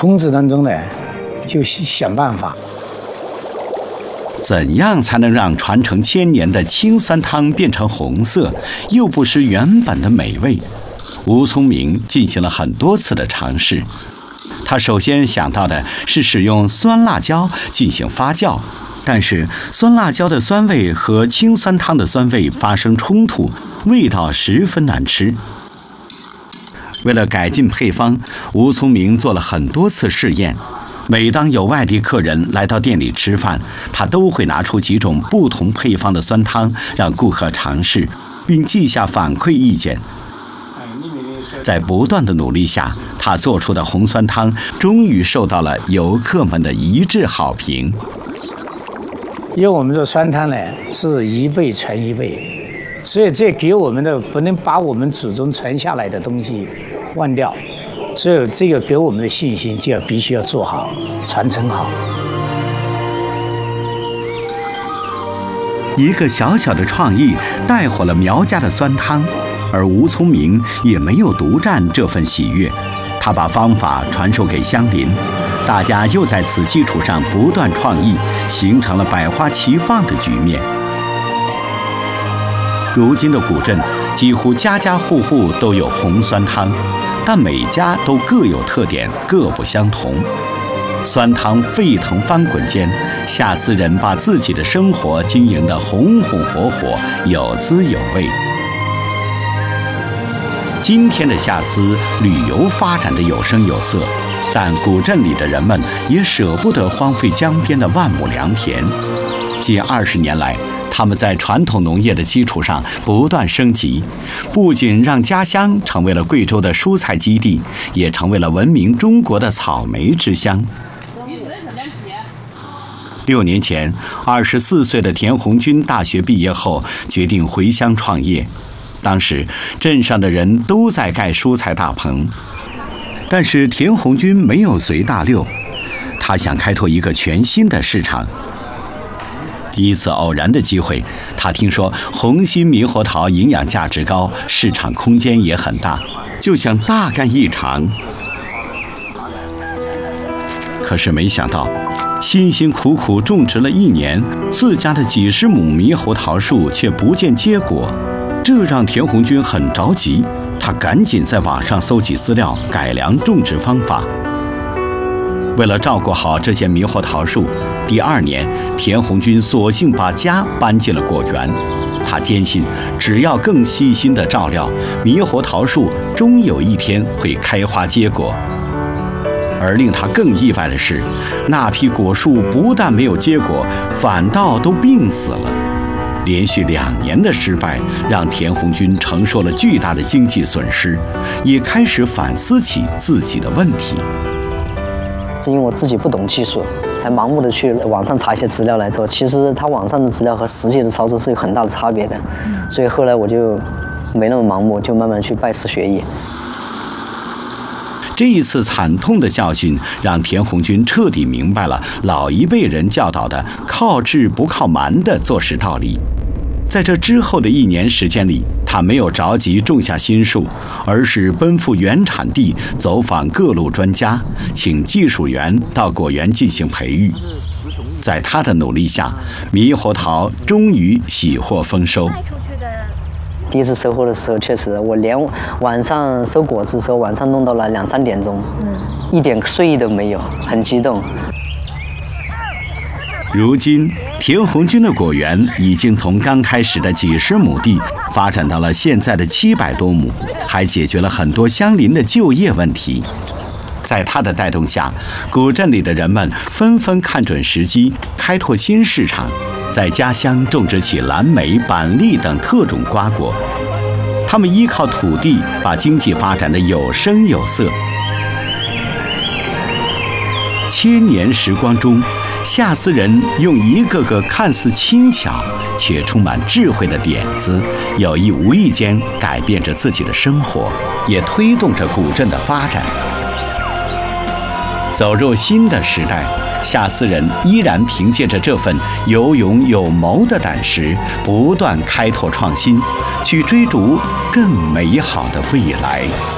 控制当中呢，就想办法。 怎样才能让传承1000年的青酸汤变成红色，又不失原本的美味？吴聪明进行了很多次的尝试。他首先想到的是使用酸辣椒进行发酵，但是酸辣椒的酸味和青酸汤的酸味发生冲突，味道十分难吃。为了改进配方，吴聪明做了很多次试验。每当有外地客人来到店里吃饭，他都会拿出几种不同配方的酸汤让顾客尝试，并记下反馈意见。在不断的努力下，他做出的红酸汤终于受到了游客们的一致好评。 因为我们的酸汤呢是1辈传1辈，所以这给我们的不能把我们祖宗传下来的东西忘掉。所以这个给我们的信心就必须要做好，传承好。 一个小小的创意带火了苗家的酸汤，而吴聪明也没有独占这份喜悦，他把方法传授给乡邻，大家又在此基础上不断创意，形成了百花齐放的局面。如今的古镇几乎家家户户都有红酸汤，但每家都各有特点，各不相同。酸汤沸腾翻滚间，夏思人把自己的生活经营得红红火火，有滋有味。今天的夏思旅游发展的有声有色，但古镇里的人们也舍不得荒废江边的万亩良田。近20年来，他们在传统农业的基础上不断升级，不仅让家乡成为了贵州的蔬菜基地，也成为了闻名中国的草莓之乡。6年前，24岁的田红军大学毕业后决定回乡创业。当时镇上的人都在盖蔬菜大棚，但是田红军没有随大流，他想开拓一个全新的市场。第一次偶然的机会，他听说红心猕猴桃营养价值高，市场空间也很大，就想大干一场。可是没想到，辛辛苦苦种植了1年，自家的几十亩猕猴桃树却不见结果，这让田红军很着急。他赶紧在网上搜集资料，改良种植方法。为了照顾好这些猕猴桃树，第2年，田红军索性把家搬进了果园。他坚信，只要更细心地照料，猕猴桃树终有一天会开花结果。而令他更意外的是，那批果树不但没有结果，反倒都病死了。连续2年的失败，让田红军承受了巨大的经济损失，也开始反思起自己的问题。 是因为我自己不懂技术，还盲目的去网上查一些资料来做，其实他网上的资料和实际的操作是有很大的差别的，所以后来我就没那么盲目，就慢慢去拜师学艺。 这一次惨痛的教训，让田红军彻底明白了老一辈人教导的靠智不靠蛮的做事道理。在这之后的1年时间里，他没有着急种下新树，而是奔赴原产地，走访各路专家，请技术员到果园进行培育。在他的努力下，猕猴桃终于喜获丰收。 第一次收获的时候，确实我连晚上收果子的时候，晚上弄到了2、3点钟，一点睡意都没有，很激动。 如今，田红军的果园已经从刚开始的几十亩地发展到了现在的700多亩，还解决了很多乡邻的就业问题。在他的带动下，古镇里的人们纷纷看准时机，开拓新市场，在家乡种植起蓝莓、板栗等特种瓜果。他们依靠土地，把经济发展得有声有色。1000年时光中，夏思人用一个个看似轻巧却充满智慧的点子，有意无意间改变着自己的生活，也推动着古镇的发展。走入新的时代，夏思人依然凭借着这份有勇有谋的胆识，不断开拓创新，去追逐更美好的未来。